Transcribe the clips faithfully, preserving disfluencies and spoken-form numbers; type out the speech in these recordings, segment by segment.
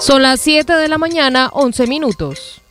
Son las siete de la mañana, once minutos.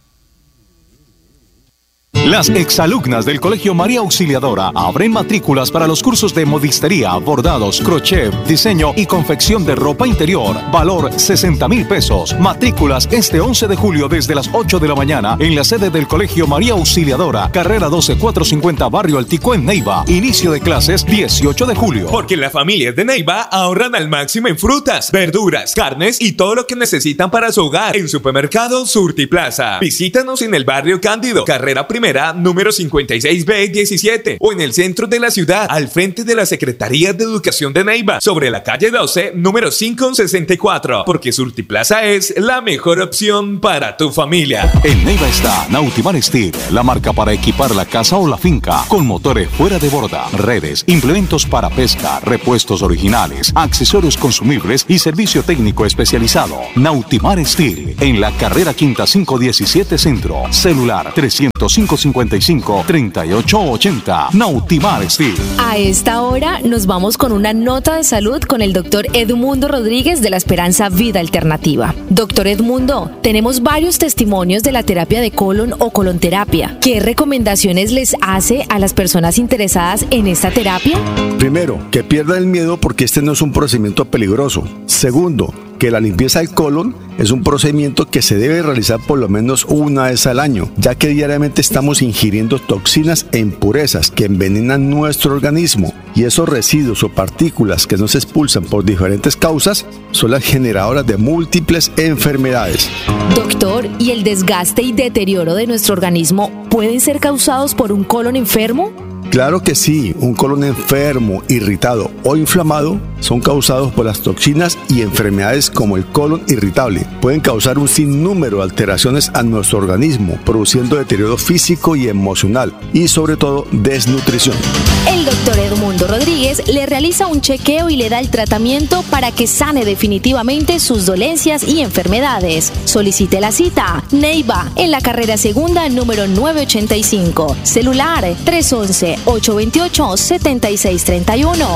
Las exalumnas del Colegio María Auxiliadora abren matrículas para los cursos de modistería, bordados, crochet, diseño y confección de ropa interior. Valor sesenta mil pesos. Matrículas este once de julio desde las ocho de la mañana en la sede del Colegio María Auxiliadora, carrera doce cuatrocientos cincuenta, Barrio Altico en Neiva. Inicio de clases dieciocho de julio. Porque las familias de Neiva ahorran al máximo en frutas, verduras, carnes y todo lo que necesitan para su hogar en Supermercado Surtiplaza. Visítanos en el barrio Cándido, carrera primera, número cincuenta y seis B diecisiete, o en el centro de la ciudad, al frente de la Secretaría de Educación de Neiva, sobre la calle doce, número quinientos sesenta y cuatro, porque Surtiplaza es la mejor opción para tu familia. En Neiva está Nautimar Steel, la marca para equipar la casa o la finca, con motores fuera de borda, redes, implementos para pesca, repuestos originales, accesorios consumibles y servicio técnico especializado. Nautimar Steel, en la carrera quinta quinientos diecisiete Centro, celular trescientos cinco cincuenta y cinco, treinta y ocho ochenta. Nautimar Steel. A esta hora nos vamos con una nota de salud con el doctor Edmundo Rodríguez de la Esperanza Vida Alternativa. Doctor Edmundo, tenemos varios testimonios de la terapia de colon o colonterapia. ¿Qué recomendaciones les hace a las personas interesadas en esta terapia? Primero, que pierdan el miedo porque este no es un procedimiento peligroso. Segundo, que la limpieza del colon es un procedimiento que se debe realizar por lo menos una vez al año, ya que diariamente estamos ingiriendo toxinas e impurezas que envenenan nuestro organismo, y esos residuos o partículas que nos expulsan por diferentes causas son las generadoras de múltiples enfermedades. Doctor, ¿y el desgaste y deterioro de nuestro organismo pueden ser causados por un colon enfermo? Claro que sí, un colon enfermo, irritado o inflamado son causados por las toxinas y enfermedades como el colon irritable. Pueden causar un sinnúmero de alteraciones a nuestro organismo, produciendo deterioro físico y emocional y sobre todo desnutrición. El doctor Edmundo Rodríguez le realiza un chequeo y le da el tratamiento para que sane definitivamente sus dolencias y enfermedades. Solicite la cita. Neiva, en la carrera segunda número novecientos ochenta y cinco. Celular tres once, ocho veintiocho, setenta y seis treinta y uno.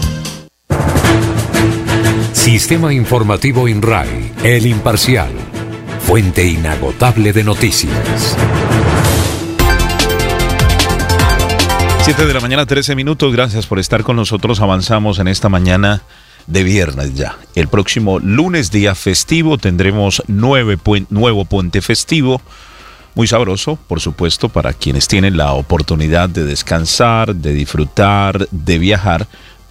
Sistema Informativo INRAE, El Imparcial, fuente inagotable de noticias. siete de la mañana, trece minutos. Gracias por estar con nosotros. Avanzamos en esta mañana de viernes ya. El próximo lunes, día festivo, tendremos nueve puen- nuevo puente festivo. Muy sabroso, por supuesto, para quienes tienen la oportunidad de descansar, de disfrutar, de viajar.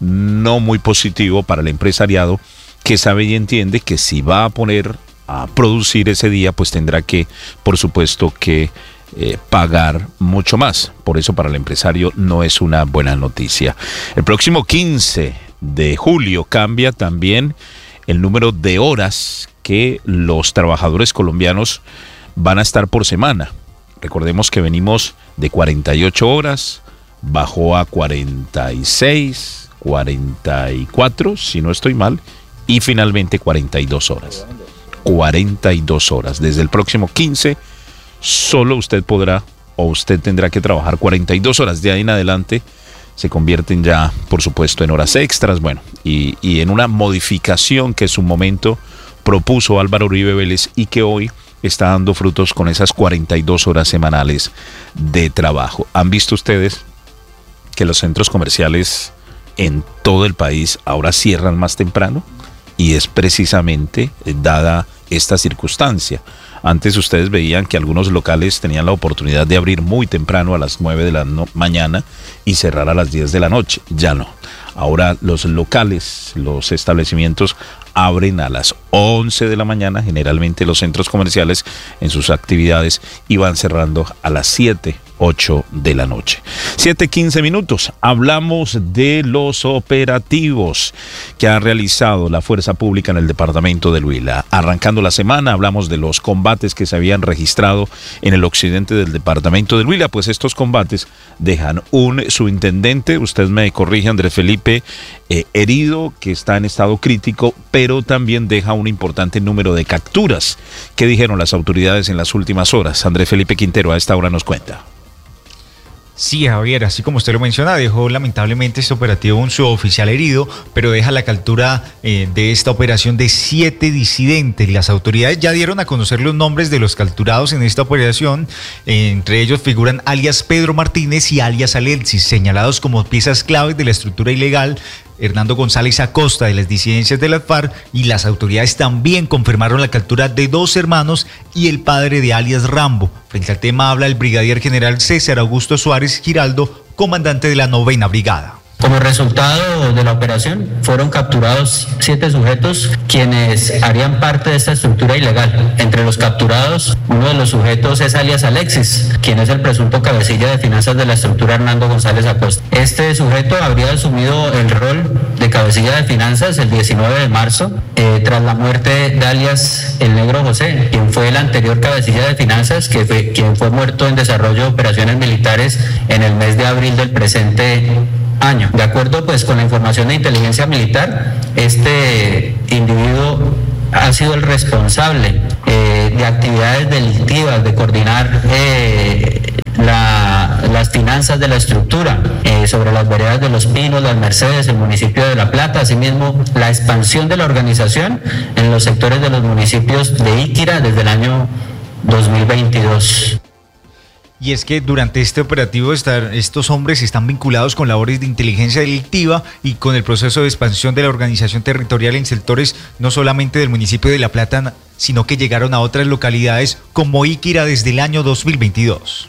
No muy positivo para el empresariado, que sabe y entiende que si va a poner a producir ese día, pues tendrá que, por supuesto, que eh, pagar mucho más. Por eso para el empresario no es una buena noticia. El próximo quince de julio cambia también el número de horas que los trabajadores colombianos van a estar por semana. Recordemos que venimos de cuarenta y ocho horas, bajó a cuarenta y seis, cuarenta y cuatro, si no estoy mal, y finalmente cuarenta y dos horas. cuarenta y dos horas. Desde el próximo quince, solo usted podrá o usted tendrá que trabajar cuarenta y dos horas. De ahí en adelante se convierten ya, por supuesto, en horas extras, bueno, y, y en una modificación que en su momento propuso Álvaro Uribe Vélez y que hoy está dando frutos con esas cuarenta y dos horas semanales de trabajo. ¿Han visto ustedes que los centros comerciales en todo el país ahora cierran más temprano? Y es precisamente dada esta circunstancia. Antes ustedes veían que algunos locales tenían la oportunidad de abrir muy temprano a las nueve de la no- mañana y cerrar a las diez de la noche. Ya no. Ahora los locales, los establecimientos abren a las once de la mañana, generalmente los centros comerciales en sus actividades, y van cerrando a las siete, ocho de la noche. siete quince minutos. Hablamos de los operativos que ha realizado la Fuerza Pública en el departamento del Huila. Arrancando la semana, hablamos de los combates que se habían registrado en el occidente del departamento del Huila. Pues estos combates dejan un subintendente, usted me corrige, Andrés Felipe, eh, herido, que está en estado crítico, pero también deja un importante número de capturas. ¿Qué dijeron las autoridades en las últimas horas? Andrés Felipe Quintero a esta hora nos cuenta. Sí, Javier, así como usted lo menciona, dejó lamentablemente este operativo un suboficial herido, pero deja la captura eh, de esta operación de siete disidentes. Las autoridades ya dieron a conocer los nombres de los capturados en esta operación. Eh, entre ellos figuran alias Pedro Martínez y alias Alexis, señalados como piezas claves de la estructura ilegal. Hernando González Acosta, de las disidencias de las FARC, y las autoridades también confirmaron la captura de dos hermanos y el padre de alias Rambo. Frente al tema habla el brigadier general César Augusto Suárez Giraldo, comandante de la novena brigada. Como resultado de la operación, fueron capturados siete sujetos quienes harían parte de esta estructura ilegal. Entre los capturados, uno de los sujetos es alias Alexis, quien es el presunto cabecilla de finanzas de la estructura Hernando González Acosta. Este sujeto habría asumido el rol de cabecilla de finanzas el diecinueve de marzo, eh, tras la muerte de alias El Negro José, quien fue el anterior cabecilla de finanzas, que fue, quien fue muerto en desarrollo de operaciones militares en el mes de abril del presente año. De acuerdo pues con la información de inteligencia militar, este individuo ha sido el responsable eh, de actividades delictivas, de coordinar eh, la, las finanzas de la estructura eh, sobre las veredas de Los Pinos, Las Mercedes, el municipio de La Plata, asimismo la expansión de la organización en los sectores de los municipios de Iquira desde el año dos mil veintidós. Y es que durante este operativo estar, estos hombres están vinculados con labores de inteligencia delictiva y con el proceso de expansión de la organización territorial en sectores no solamente del municipio de La Plata, sino que llegaron a otras localidades como Iquira desde el año dos mil veintidós.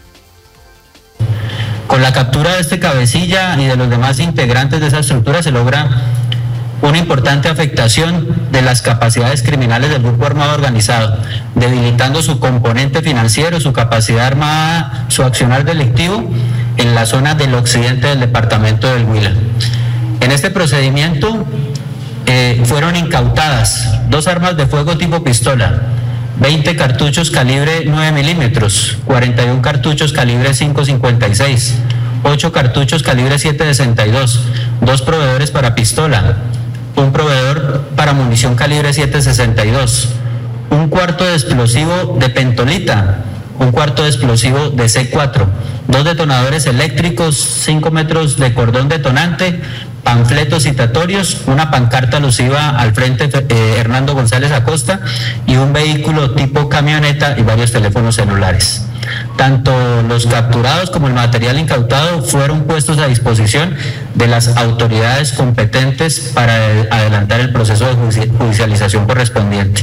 Con la captura de este cabecilla y de los demás integrantes de esa estructura se logra una importante afectación de las capacidades criminales del grupo armado organizado, debilitando su componente financiero, su capacidad armada, su accionar delictivo en la zona del occidente del departamento del Huila. En este procedimiento eh, fueron incautadas dos armas de fuego tipo pistola, veinte cartuchos calibre nueve milímetros, cuarenta y uno cartuchos calibre cinco cincuenta y seis, ocho cartuchos calibre siete sesenta y dos, dos proveedores para pistola, un proveedor para munición calibre siete sesenta y dos, un cuarto de explosivo de pentolita, un cuarto de explosivo de C cuatro, dos detonadores eléctricos, cinco metros de cordón detonante, panfletos citatorios, una pancarta alusiva al frente eh, Hernando González Acosta y un vehículo tipo camioneta y varios teléfonos celulares. Tanto los capturados como el material incautado fueron puestos a disposición de las autoridades competentes para adelantar el proceso de judicialización correspondiente.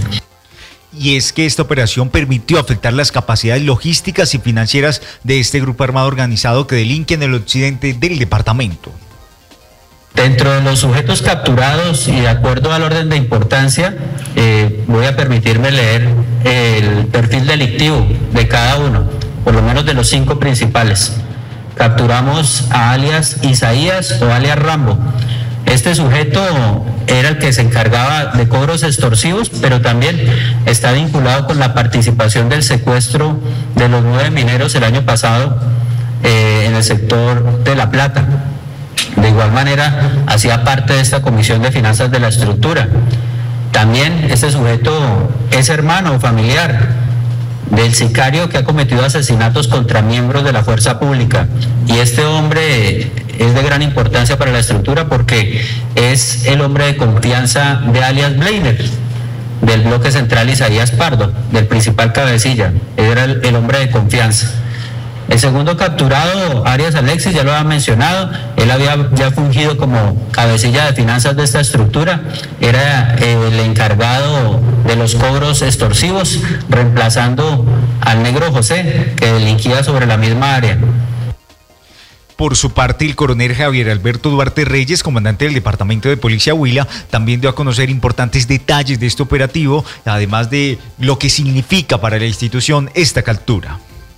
Y es que esta operación permitió afectar las capacidades logísticas y financieras de este grupo armado organizado que delinque en el occidente del departamento. Dentro de los sujetos capturados y de acuerdo al orden de importancia, eh, voy a permitirme leer el perfil delictivo de cada uno, por lo menos de los cinco principales. Capturamos a alias Isaías o alias Rambo. Este sujeto era el que se encargaba de cobros extorsivos, pero también está vinculado con la participación del secuestro de los nueve mineros el año pasado eh, en el sector de La Plata. De igual manera, hacía parte de esta comisión de finanzas de la estructura. También este sujeto es hermano o familiar del sicario que ha cometido asesinatos contra miembros de la fuerza pública. Y este hombre es de gran importancia para la estructura porque es el hombre de confianza de alias Blainer, del bloque central Isaías Pardo, del principal cabecilla. Era el, el hombre de confianza. El segundo capturado, alias Alexis, ya lo había mencionado, él había ya fungido como cabecilla de finanzas de esta estructura, era el encargado de los cobros extorsivos, reemplazando al Negro José, que delinquía sobre la misma área. Por su parte, el coronel Javier Alberto Duarte Reyes, comandante del Departamento de Policía Huila, también dio a conocer importantes detalles de este operativo, además de lo que significa para la institución esta captura.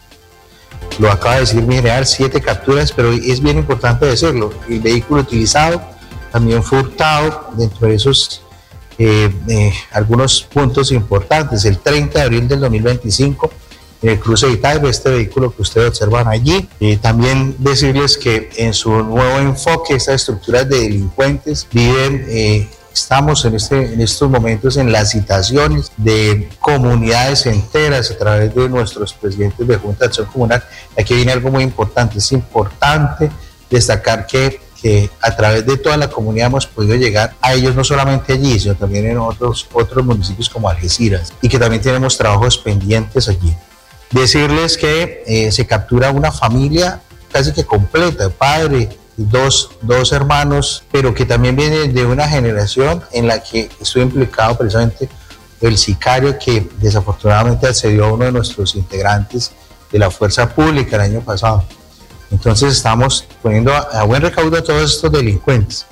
Lo acaba de decir mi general, siete capturas, pero es bien importante decirlo. El vehículo utilizado también fue hurtado dentro de esos eh, eh, algunos puntos importantes. El treinta de abril del dos mil veinticinco, en el cruce de Italia, este vehículo que ustedes observan allí. Eh, también decirles que en su nuevo enfoque, estas estructuras de delincuentes viven eh, Estamos en, este, en estos momentos en las citaciones de comunidades enteras a través de nuestros presidentes de Junta de Acción Comunal. Aquí viene algo muy importante. Es importante destacar que, que a través de toda la comunidad hemos podido llegar a ellos, no solamente allí, sino también en otros, otros municipios como Algeciras, y que también tenemos trabajos pendientes allí. Decirles que eh, se captura una familia casi que completa, padre, Dos, dos hermanos, pero que también viene de una generación en la que estuvo implicado precisamente el sicario que desafortunadamente accedió a uno de nuestros integrantes de la fuerza pública el año pasado. Entonces estamos poniendo a, a buen recaudo a todos estos delincuentes.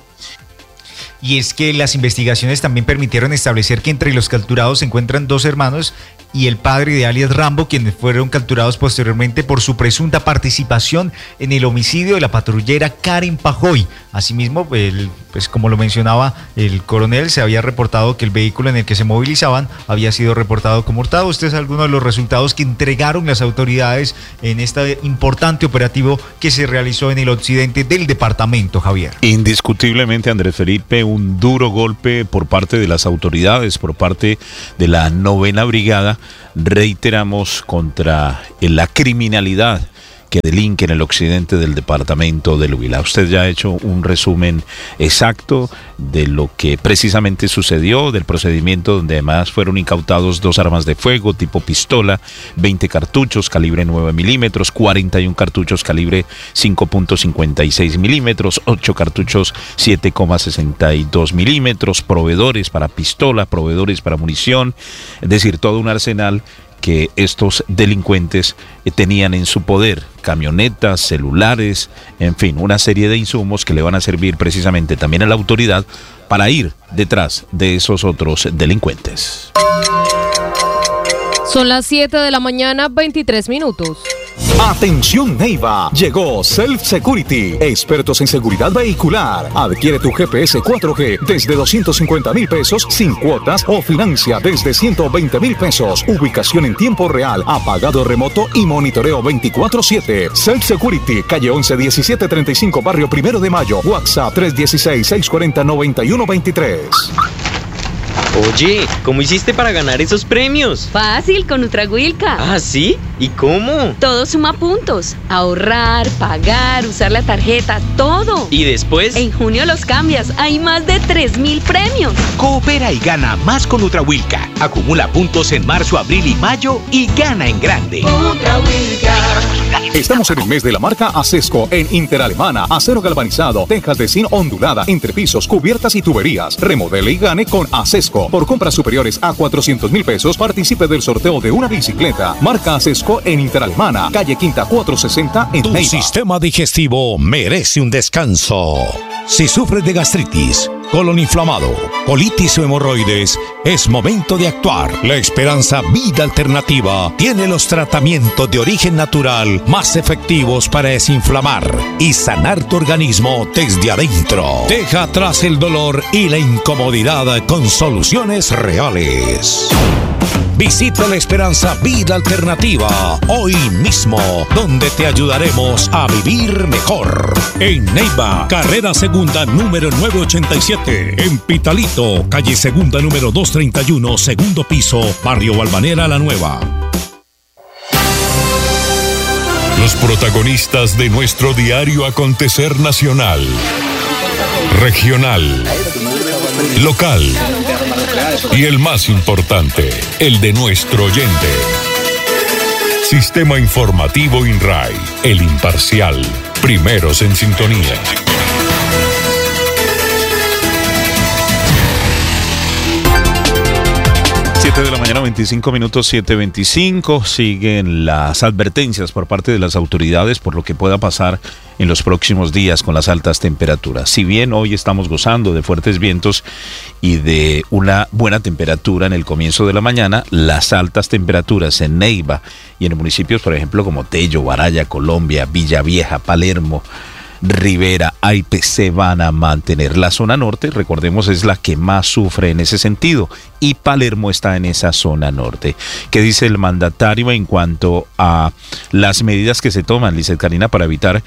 Y es que las investigaciones también permitieron establecer que entre los capturados se encuentran dos hermanos y el padre de alias Rambo, quienes fueron capturados posteriormente por su presunta participación en el homicidio de la patrullera Karen Pajoy. Asimismo, el, pues como lo mencionaba el coronel, se había reportado que el vehículo en el que se movilizaban había sido reportado como hurtado. Este es alguno de los resultados que entregaron las autoridades en este importante operativo que se realizó en el occidente del departamento, Javier. Indiscutiblemente, Andrés Felipe, un duro golpe por parte de las autoridades, por parte de la novena brigada, reiteramos, contra la criminalidad que delinque en el occidente del departamento del Huila. Usted ya ha hecho un resumen exacto de lo que precisamente sucedió, del procedimiento donde además fueron incautados dos armas de fuego tipo pistola, veinte cartuchos calibre nueve milímetros, cuarenta y uno cartuchos calibre cinco punto cincuenta y seis milímetros, ocho cartuchos siete coma sesenta y dos milímetros, proveedores para pistola, proveedores para munición, es decir, todo un arsenal que estos delincuentes tenían en su poder, camionetas, celulares, en fin, una serie de insumos que le van a servir precisamente también a la autoridad para ir detrás de esos otros delincuentes. Son las siete de la mañana, veintitrés minutos. Atención Neiva, llegó Self Security, expertos en seguridad vehicular. Adquiere tu G P S cuatro G desde doscientos cincuenta mil pesos sin cuotas o financia desde ciento veinte mil pesos. Ubicación en tiempo real, apagado remoto y monitoreo veinticuatro siete. Self Security, calle once diecisiete treinta y cinco, barrio Primero de Mayo. WhatsApp tres uno seis, seis cuatro cero, nueve uno dos tres. Oye, ¿cómo hiciste para ganar esos premios? Fácil, con Nutrahuilca. ¿Ah, sí? ¿Y cómo? Todo suma puntos. Ahorrar, pagar, usar la tarjeta, todo. ¿Y después? En junio los cambias. Hay más de tres mil premios. Coopera y gana más con Nutrahuilca. Acumula puntos en marzo, abril y mayo y gana en grande. Nutrahuilca. Estamos en el mes de la marca Acesco en Interalemana. Acero galvanizado, tejas de zinc ondulada, entrepisos, cubiertas y tuberías. Remodele y gane con Acesco. Por compras superiores a cuatrocientos mil pesos, participe del sorteo de una bicicleta. Marca Acesco en Interalemana, calle Quinta cuatrocientos sesenta en Tu Neiva. sistema digestivo merece un descanso. Si sufres de gastritis, colon inflamado, colitis o hemorroides, es momento de actuar. La Esperanza Vida Alternativa tiene los tratamientos de origen natural más efectivos para desinflamar y sanar tu organismo desde adentro. Deja atrás el dolor y la incomodidad con soluciones reales. Visita la Esperanza Vida Alternativa hoy mismo, donde te ayudaremos a vivir mejor. En Neiva, carrera segunda número nueve ochenta y siete. En Pitalito, calle segunda número doscientos treinta y uno, segundo piso, barrio Balvanera La Nueva. Los protagonistas de nuestro diario acontecer nacional, regional, local y el más importante, el de nuestro oyente. Sistema Informativo INRAI, el imparcial, primeros en sintonía. siete de la mañana, veinticinco minutos, siete veinticinco. Siguen las advertencias por parte de las autoridades por lo que pueda pasar en los próximos días con las altas temperaturas. Si bien hoy estamos gozando de fuertes vientos y de una buena temperatura en el comienzo de la mañana, las altas temperaturas en Neiva y en municipios, por ejemplo, como Tello, Baraya, Colombia, Villavieja, Palermo, Rivera, Aipe, se van a mantener. La zona norte, recordemos, es la que más sufre en ese sentido y Palermo está en esa zona norte. ¿Qué dice el mandatario en cuanto a las medidas que se toman, Lizeth Karina, para evitar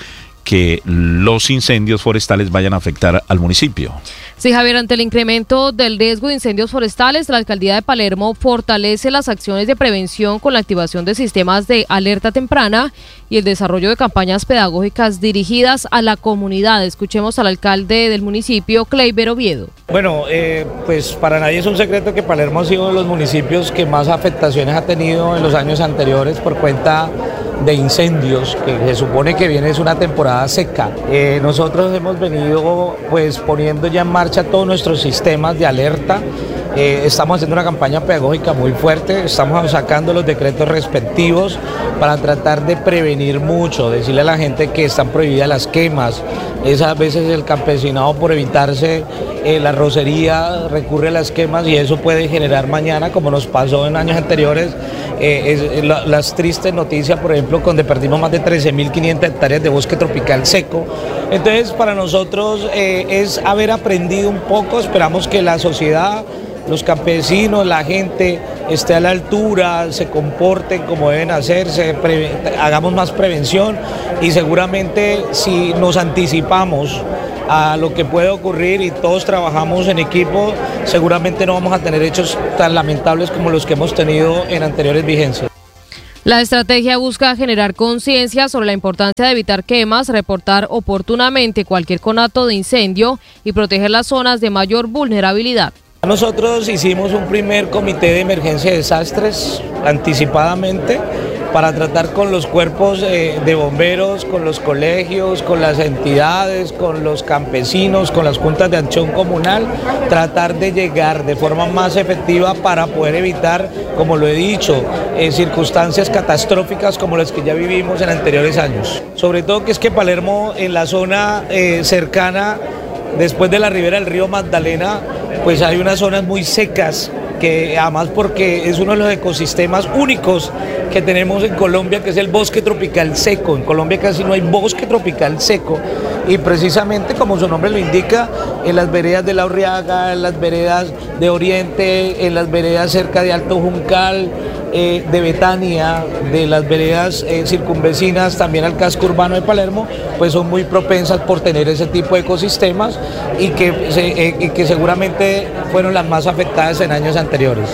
que los incendios forestales vayan a afectar al municipio. Sí, Javier, ante el incremento del riesgo de incendios forestales, la Alcaldía de Palermo fortalece las acciones de prevención con la activación de sistemas de alerta temprana y el desarrollo de campañas pedagógicas dirigidas a la comunidad. Escuchemos al alcalde del municipio, Kleiber Oviedo. Bueno, eh, pues para nadie es un secreto que Palermo ha sido uno de los municipios que más afectaciones ha tenido en los años anteriores por cuenta de incendios, que se supone que viene es una temporada seca. Eh, nosotros hemos venido pues poniendo ya en marcha todos nuestros sistemas de alerta. Eh, estamos haciendo una campaña pedagógica muy fuerte, estamos sacando los decretos respectivos para tratar de prevenir mucho, decirle a la gente que están prohibidas las quemas. Esas veces el campesinado, por evitarse eh, la rocería, recurre a las quemas y eso puede generar mañana, como nos pasó en años anteriores, eh, es, la, las tristes noticias, por ejemplo, donde perdimos más de trece mil quinientas hectáreas de bosque tropical seco. Entonces, para nosotros eh, es haber aprendido un poco, esperamos que la sociedad, los campesinos, la gente esté a la altura, se comporten como deben hacerse, pre- hagamos más prevención y seguramente si nos anticipamos a lo que puede ocurrir y todos trabajamos en equipo, seguramente no vamos a tener hechos tan lamentables como los que hemos tenido en anteriores vigencias. La estrategia busca generar conciencia sobre la importancia de evitar quemas, reportar oportunamente cualquier conato de incendio y proteger las zonas de mayor vulnerabilidad. Nosotros hicimos un primer comité de emergencia de desastres anticipadamente para tratar con los cuerpos eh, de bomberos, con los colegios, con las entidades, con los campesinos, con las juntas de acción comunal, tratar de llegar de forma más efectiva para poder evitar, como lo he dicho, eh, circunstancias catastróficas como las que ya vivimos en anteriores años. Sobre todo que es que Palermo, en la zona eh, cercana, después de la ribera del río Magdalena, pues hay unas zonas muy secas, que además porque es uno de los ecosistemas únicos que tenemos en Colombia, que es el bosque tropical seco. En Colombia casi no hay bosque tropical seco y precisamente, como su nombre lo indica, en las veredas de La Urriaga, en las veredas de Oriente, en las veredas cerca de Alto Juncal, eh, de Betania, de las veredas eh, circunvecinas también al casco urbano de Palermo, pues son muy propensas por tener ese tipo de ecosistemas y que, se, eh, y que seguramente fueron las más afectadas en años anteriores.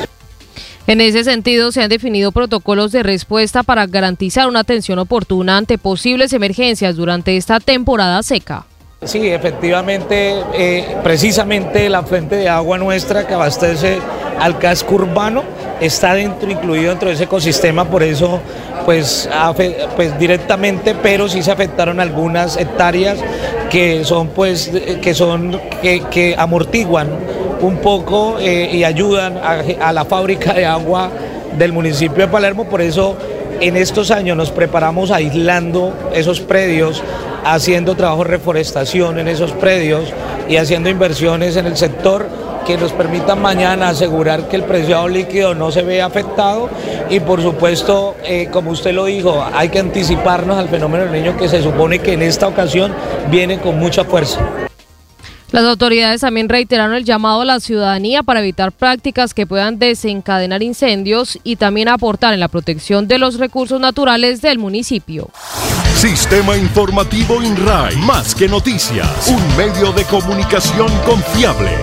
En ese sentido, se han definido protocolos de respuesta para garantizar una atención oportuna ante posibles emergencias durante esta temporada seca. Sí, efectivamente, eh, precisamente la fuente de agua nuestra que abastece al casco urbano está dentro, incluido dentro de ese ecosistema, por eso pues, pues directamente, pero sí se afectaron algunas hectáreas que son pues que son que, que amortiguan un poco eh, y ayudan a, a la fábrica de agua del municipio de Palermo. Por eso en estos años nos preparamos aislando esos predios, haciendo trabajo de reforestación en esos predios y haciendo inversiones en el sector que nos permitan mañana asegurar que el preciado líquido no se vea afectado y por supuesto, eh, como usted lo dijo, hay que anticiparnos al fenómeno del Niño, que se supone que en esta ocasión viene con mucha fuerza. Las autoridades también reiteraron el llamado a la ciudadanía para evitar prácticas que puedan desencadenar incendios y también aportar en la protección de los recursos naturales del municipio. Sistema Informativo INRAI, más que noticias, un medio de comunicación confiable.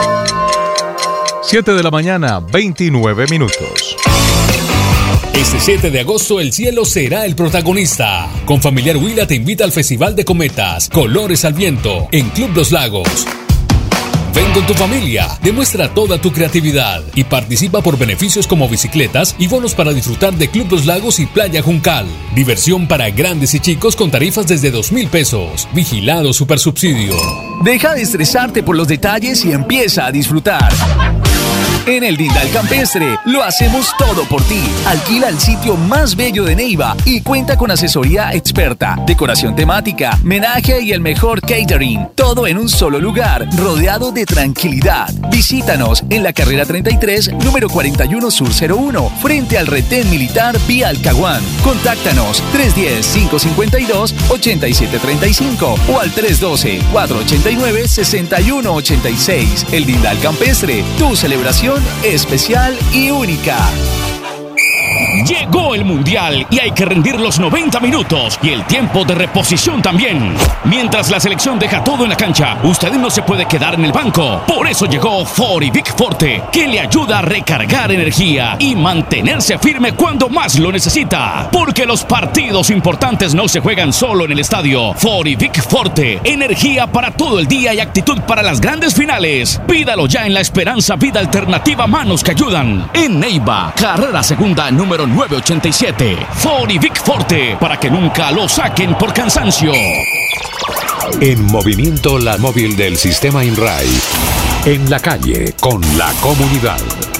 siete de la mañana, veintinueve minutos. Este siete de agosto el cielo será el protagonista. Con Familiar Huila te invita al Festival de Cometas, Colores al Viento, en Club Los Lagos. Ven con tu familia, demuestra toda tu creatividad y participa por beneficios como bicicletas y bonos para disfrutar de Club Los Lagos y Playa Juncal. Diversión para grandes y chicos con tarifas desde dos mil pesos. Vigilado Supersubsidio. Deja de estresarte por los detalles y empieza a disfrutar. En el Dindal Campestre lo hacemos todo por ti. Alquila el sitio más bello de Neiva y cuenta con asesoría experta, decoración temática, menaje y el mejor catering. Todo en un solo lugar, rodeado de tranquilidad. Visítanos en la carrera treinta y tres, número cuarenta y uno Sur cero uno, frente al retén militar vía Alcahuán. Contáctanos tres uno cero, cinco cinco dos, ocho siete tres cinco o al tres uno dos, cuatro ocho nueve, seis uno ocho seis. El Dindal Campestre, tu celebración especial y única. Llegó el Mundial y hay que rendir los noventa minutos y el tiempo de reposición también. Mientras la selección deja todo en la cancha, usted no se puede quedar en el banco. Por eso llegó Forivic Forte, que le ayuda a recargar energía y mantenerse firme cuando más lo necesita. Porque los partidos importantes no se juegan solo en el estadio. Forivic Forte, energía para todo el día y actitud para las grandes finales. Pídalo ya en La Esperanza Vida Alternativa Manos que Ayudan. En Neiva, carrera segunda número nueve ochenta y siete. Forivic Forte, para que nunca lo saquen por cansancio. En movimiento la móvil del sistema INRAI. En la calle, con la comunidad.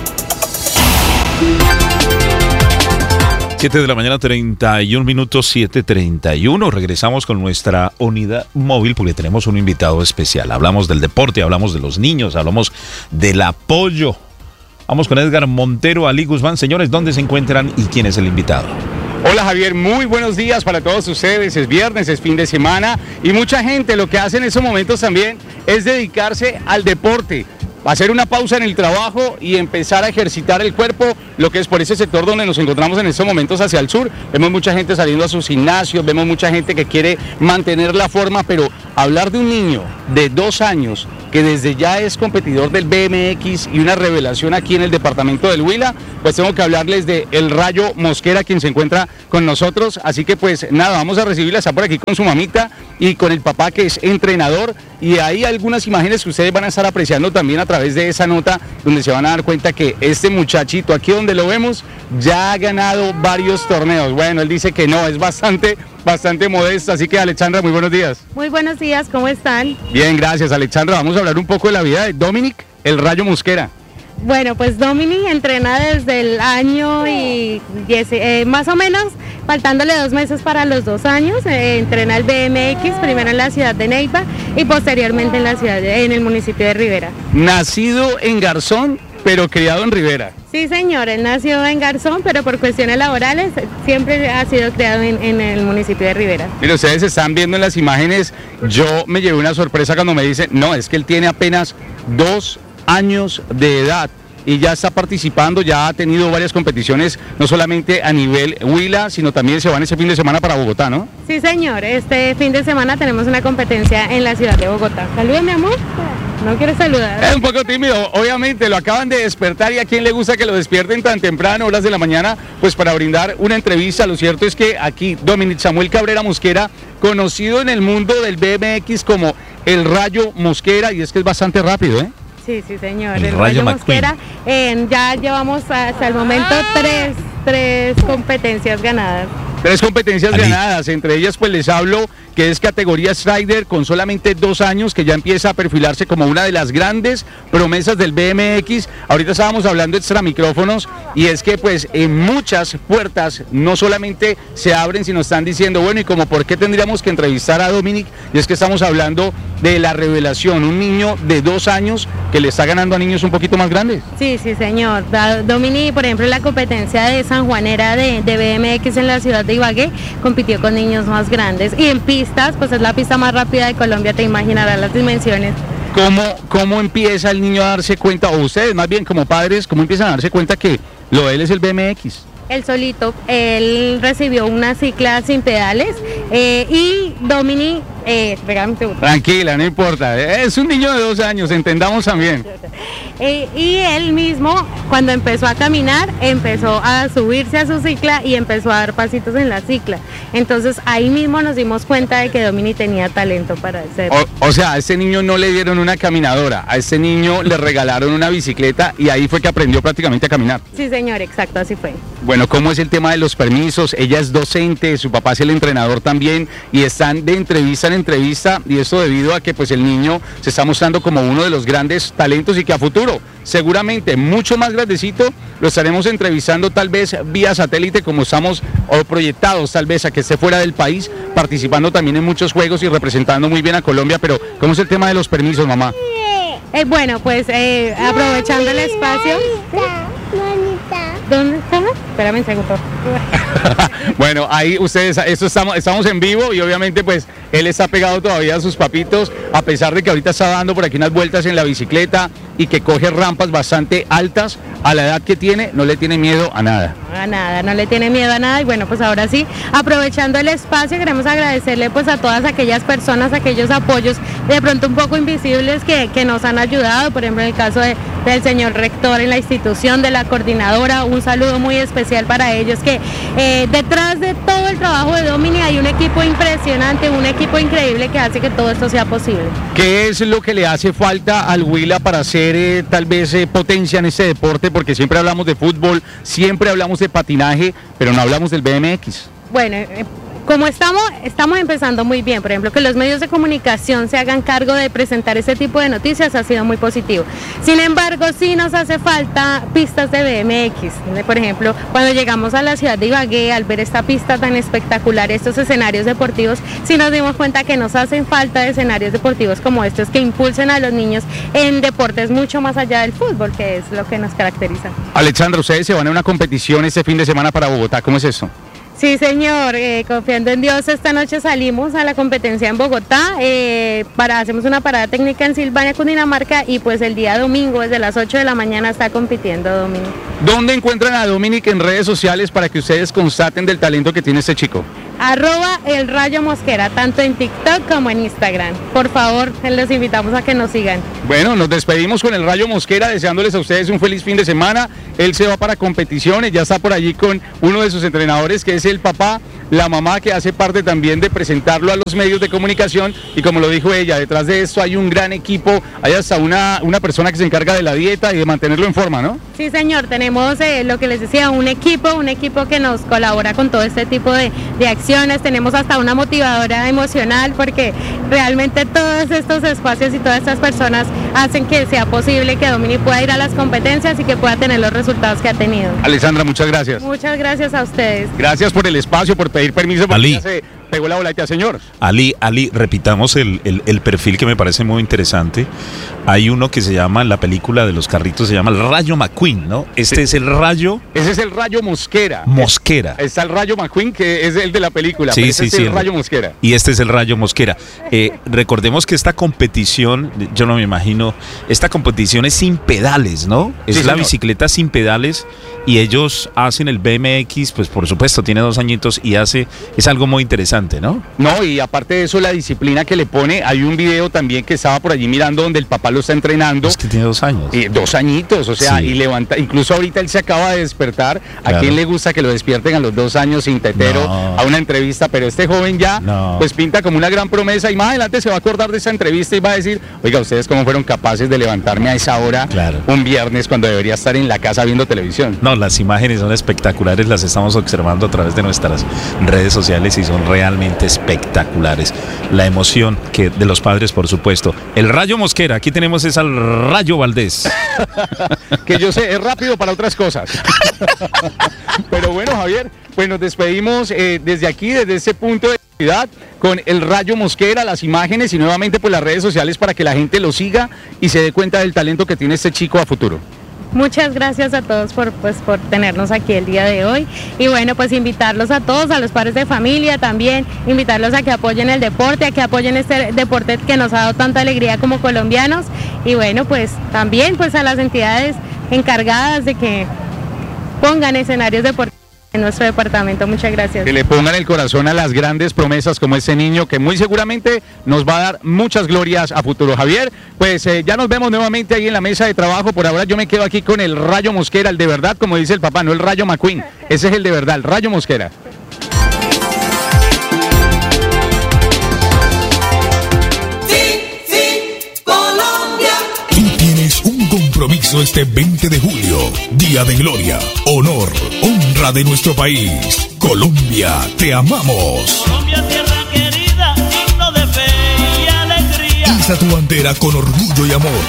siete de la mañana, treinta y un minutos, siete treinta y uno. Regresamos con nuestra unidad móvil porque tenemos un invitado especial. Hablamos del deporte, hablamos de los niños, hablamos del apoyo. Vamos con Edgar Montero, Ali Guzmán. Señores, ¿dónde se encuentran y quién es el invitado? Hola Javier, muy buenos días para todos ustedes. Es viernes, es fin de semana y mucha gente lo que hace en esos momentos también es dedicarse al deporte. Hacer una pausa en el trabajo y empezar a ejercitar el cuerpo, lo que es por ese sector donde nos encontramos en estos momentos hacia el sur. Vemos mucha gente saliendo a sus gimnasios, vemos mucha gente que quiere mantener la forma, pero hablar de un niño de dos años que desde ya es competidor del B M X y una revelación aquí en el departamento del Huila, pues tengo que hablarles de El Rayo Mosquera, quien se encuentra con nosotros. Así que pues nada, vamos a recibirla, está por aquí con su mamita y con el papá que es entrenador, y hay algunas imágenes que ustedes van a estar apreciando también a través de esa nota, donde se van a dar cuenta que este muchachito aquí donde lo vemos ya ha ganado varios torneos. Bueno, él dice que no, es bastante bastante modesto, así que Alexandra, muy buenos días. Muy buenos días, ¿cómo están? Bien, gracias Alexandra. Vamos a hablar un poco de la vida de Dominic, El Rayo Mosquera. Bueno, pues Dominic entrena desde el año y diez, eh, más o menos, faltándole dos meses para los dos años. Eh, entrena el B M X, primero en la ciudad de Neiva y posteriormente en la ciudad de, en el municipio de Rivera. Nacido en Garzón, pero criado en Rivera. Sí, señor, él nació en Garzón, pero por cuestiones laborales siempre ha sido criado en, en el municipio de Rivera. Mire, ustedes están viendo en las imágenes, yo me llevé una sorpresa cuando me dicen, no, es que él tiene apenas dos años de edad y ya está participando, ya ha tenido varias competiciones, no solamente a nivel Huila, sino también se van ese fin de semana para Bogotá, ¿no? Sí, señor, este fin de semana tenemos una competencia en la ciudad de Bogotá. Saludos, mi amor. ¿No quieres saludar? Es un poco tímido, obviamente, lo acaban de despertar, y a quién le gusta que lo despierten tan temprano, horas de la mañana, pues para brindar una entrevista. Lo cierto es que aquí Dominic Samuel Cabrera Mosquera, conocido en el mundo del B M X como El Rayo Mosquera, y es que es bastante rápido, ¿eh? Sí, sí, señor. El, el Rayo, Rayo Mosquera, eh, ya llevamos hasta el momento tres, tres competencias ganadas. Tres competencias Ali. ganadas, entre ellas pues les hablo que es categoría Strider con solamente dos años, que ya empieza a perfilarse como una de las grandes promesas del B M X. Ahorita estábamos hablando extra micrófonos y es que pues en muchas puertas no solamente se abren, sino están diciendo, bueno, y como por qué tendríamos que entrevistar a Dominic, y es que estamos hablando de la revelación, un niño de dos años que le está ganando a niños un poquito más grandes. Sí, sí, señor. Dominic, por ejemplo, en la competencia de San Juanera de, de B M X en la ciudad de Ibagué, compitió con niños más grandes, y en pistas, pues es la pista más rápida de Colombia, te imaginarás las dimensiones. ¿Cómo, cómo empieza el niño a darse cuenta, o ustedes más bien como padres, cómo empiezan a darse cuenta que lo de él es el B M X? Él solito, él recibió una cicla sin pedales, eh, y Dominic, eh, regálame un segundo. Tranquila, no importa, es un niño de dos años, entendamos también. Eh, y él mismo, cuando empezó a caminar, empezó a subirse a su cicla y empezó a dar pasitos en la cicla. Entonces ahí mismo nos dimos cuenta de que Dominic tenía talento para hacerlo. O, o sea, a este niño no le dieron una caminadora, a este niño le regalaron una bicicleta y ahí fue que aprendió prácticamente a caminar. Sí, señor, exacto, así fue. Bueno, ¿cómo es el tema de los permisos? Ella es docente, su papá es el entrenador también, y están de entrevista en entrevista, y esto debido a que pues el niño se está mostrando como uno de los grandes talentos, y que a futuro, seguramente mucho más grandecito, lo estaremos entrevistando tal vez vía satélite, como estamos o proyectados tal vez a que esté fuera del país, participando también en muchos juegos y representando muy bien a Colombia. Pero ¿cómo es el tema de los permisos, mamá? Eh, bueno, pues eh, aprovechando el espacio. ¿Dónde está? Espérame un segundo. Bueno, ahí ustedes, esto estamos, estamos en vivo y obviamente pues él está pegado todavía a sus papitos, a pesar de que ahorita está dando por aquí unas vueltas en la bicicleta y que coge rampas bastante altas. A la edad que tiene, no le tiene miedo a nada. A nada, no le tiene miedo a nada. Y bueno, pues ahora sí, aprovechando el espacio, queremos agradecerle pues a todas aquellas personas, aquellos apoyos de pronto un poco invisibles que, que nos han ayudado. Por ejemplo, en el caso de, del señor rector en la institución, de la coordinadora, un saludo muy especial para ellos, que eh, detrás de todo el trabajo de Domini hay un equipo impresionante, un equipo increíble que hace que todo esto sea posible. ¿Qué es lo que le hace falta al Huila para ser eh, tal vez eh, potencia en este deporte? Porque siempre hablamos de fútbol, siempre hablamos de patinaje, pero no hablamos del B M X. Bueno, eh, como estamos, estamos empezando muy bien, por ejemplo, que los medios de comunicación se hagan cargo de presentar este tipo de noticias ha sido muy positivo. Sin embargo, sí nos hace falta pistas de B M X. Por ejemplo, cuando llegamos a la ciudad de Ibagué, al ver esta pista tan espectacular, estos escenarios deportivos, sí nos dimos cuenta que nos hacen falta escenarios deportivos como estos que impulsen a los niños en deportes mucho más allá del fútbol, que es lo que nos caracteriza. Alexandra, ustedes se van a una competición este fin de semana para Bogotá, ¿cómo es eso? Sí, señor, eh, confiando en Dios, esta noche salimos a la competencia en Bogotá, eh, para, hacemos una parada técnica en Silvania, Cundinamarca, y pues el día domingo, desde las ocho de la mañana, está compitiendo Dominic. ¿Dónde encuentran a Dominic en redes sociales para que ustedes constaten del talento que tiene este chico? Arroba el Rayo Mosquera, tanto en TikTok como en Instagram. Por favor, los invitamos a que nos sigan. Bueno, nos despedimos con el Rayo Mosquera, deseándoles a ustedes un feliz fin de semana. Él se va para competiciones, ya está por allí con uno de sus entrenadores, que es el papá, la mamá, que hace parte también de presentarlo a los medios de comunicación. Y como lo dijo ella, detrás de esto hay un gran equipo, hay hasta una, una persona que se encarga de la dieta y de mantenerlo en forma, ¿no? Sí, señor, tenemos eh, lo que les decía, un equipo, un equipo que nos colabora con todo este tipo de, de acciones. Tenemos hasta una motivadora emocional, porque realmente todos estos espacios y todas estas personas hacen que sea posible que Domini pueda ir a las competencias y que pueda tener los resultados que ha tenido. Alexandra, muchas gracias. Muchas gracias a ustedes. Gracias por el espacio, por pedir permiso, porque Ali. ya se pegó la boleta, señor. Ali, Ali, repitamos el, el, el perfil que me parece muy interesante. Hay uno que se llama, en la película de los carritos, se llama el Rayo McQueen, ¿no? Este sí. es el Rayo... Ese es el Rayo Mosquera. Mosquera. Está el Rayo McQueen, que es el de la película, sí, pero sí, este sí, es el Rayo Mosquera. Y este es el Rayo Mosquera. Eh, recordemos que esta competición, yo no me imagino, esta competición es sin pedales, ¿no? Es Sí, la señor. bicicleta sin pedales y ellos hacen el B M X, pues por supuesto, tiene dos añitos y hace, es algo muy interesante, ¿no? No, y aparte de eso, la disciplina que le pone, hay un video también que estaba por allí mirando donde el papá lo está entrenando. Es que tiene dos años. Y dos añitos, o sea, Sí. y levanta, incluso ahorita él se acaba de despertar. Claro. ¿A quién le gusta que lo despierten a los dos años sin tetero No. a una entrevista? Pero este joven ya, No. pues pinta como una gran promesa y más adelante se va a acordar de esa entrevista y va a decir, oiga, ¿ustedes cómo fueron capaces de levantarme a esa hora Claro. un viernes cuando debería estar en la casa viendo televisión? No, las imágenes son espectaculares, las estamos observando a través de nuestras redes sociales y son realmente espectaculares. La emoción que de los padres, por supuesto. El Rayo Mosquera, aquí tenemos es al Rayo Valdés. Que yo sé, es rápido para otras cosas. Pero bueno, Javier, pues nos despedimos eh, desde aquí, desde ese punto de ciudad, con el Rayo Mosquera, las imágenes y nuevamente pues las redes sociales para que la gente lo siga y se dé cuenta del talento que tiene este chico a futuro. Muchas gracias a todos por, pues, por tenernos aquí el día de hoy. Y bueno, pues invitarlos a todos, a los padres de familia también, invitarlos a que apoyen el deporte, a que apoyen este deporte que nos ha dado tanta alegría como colombianos. Y bueno, pues también pues a las entidades encargadas de que pongan escenarios deportivos en nuestro departamento. Muchas gracias. Que le pongan el corazón a las grandes promesas como ese niño que muy seguramente nos va a dar muchas glorias a futuro. Javier, pues eh, ya nos vemos nuevamente ahí en la mesa de trabajo. Por ahora yo me quedo aquí con el Rayo Mosquera, el de verdad, como dice el papá, no el Rayo McQueen. Ese es el de verdad, el Rayo Mosquera. Compromiso este veinte de julio, Día de Gloria, honor, honra de nuestro país. Colombia, te amamos. Colombia, tierra querida, himno de fe y alegría. Iza tu bandera con orgullo y amor.